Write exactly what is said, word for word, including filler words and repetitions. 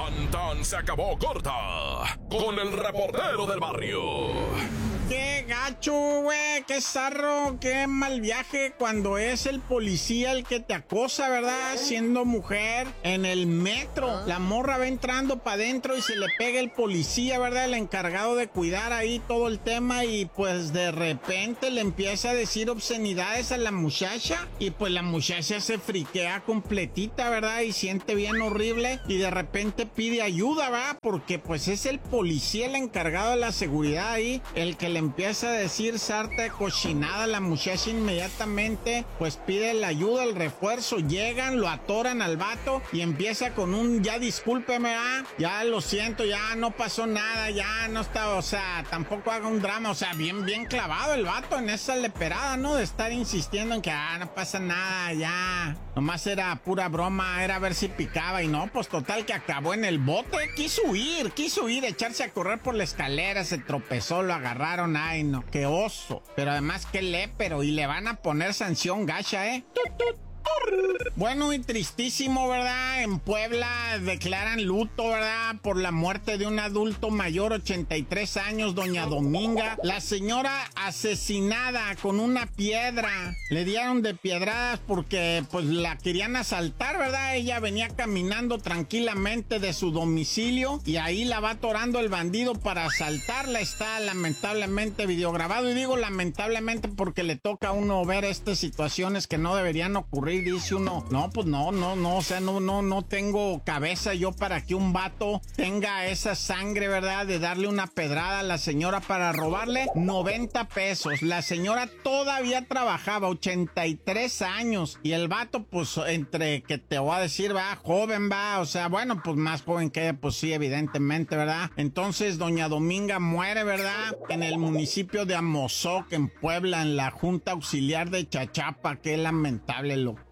Tan tan se acabó corta con el reportero del barrio. Qué gacho, güey, qué zarro, qué mal viaje cuando es el policía el que te acosa, ¿verdad? Siendo mujer en el metro. La morra va entrando para adentro y se le pega el policía, ¿verdad? El encargado de cuidar ahí todo el tema y pues de repente le empieza a decir obscenidades a la muchacha y pues la muchacha se friquea completita, ¿verdad? Y siente bien horrible y de repente pide ayuda, ¿verdad? Porque pues es el policía el encargado de la seguridad ahí, el que le empieza a decir sarta de cochinada. La muchacha inmediatamente pues pide la ayuda, el refuerzo, llegan, lo atoran al vato y empieza con un ya discúlpeme, ¿ah? Ya lo siento, ya no pasó nada, ya no está, o sea, tampoco haga un drama, o sea, bien, bien clavado el vato en esa leperada, ¿no? De estar insistiendo en que, ah, no pasa nada, ya, nomás era pura broma, era a ver si picaba y no, pues total que acabó en el bote, quiso huir, quiso huir, echarse a correr por la escalera, se tropezó, lo agarraron. Ay, no, qué oso. Pero además, qué lépero. Y le van a poner sanción gacha, ¿eh? ¡Tut, tut! Bueno, y tristísimo, ¿verdad? En Puebla declaran luto, ¿verdad? Por la muerte de un adulto mayor, ochenta y tres años, doña Dominga. La señora asesinada con una piedra. Le dieron de piedradas porque, pues, la querían asaltar, ¿verdad? Ella venía caminando tranquilamente de su domicilio y ahí la va atorando el bandido para asaltarla. Está lamentablemente videograbado. Y digo lamentablemente porque le toca a uno ver estas situaciones que no deberían ocurrir. Dice uno, no, pues no, no, no, o sea, no, no, no tengo cabeza yo para que un vato tenga esa sangre, ¿verdad? De darle una pedrada a la señora para robarle noventa pesos. La señora todavía trabajaba, ochenta y tres años, y el vato, pues, entre que te voy a decir, va, joven, va, o sea, bueno, pues más joven que ella, pues sí, evidentemente, ¿verdad? Entonces, doña Dominga muere, ¿verdad? En el municipio de Amozoc, en Puebla, en la Junta Auxiliar de Chachapa. Qué lamentable lo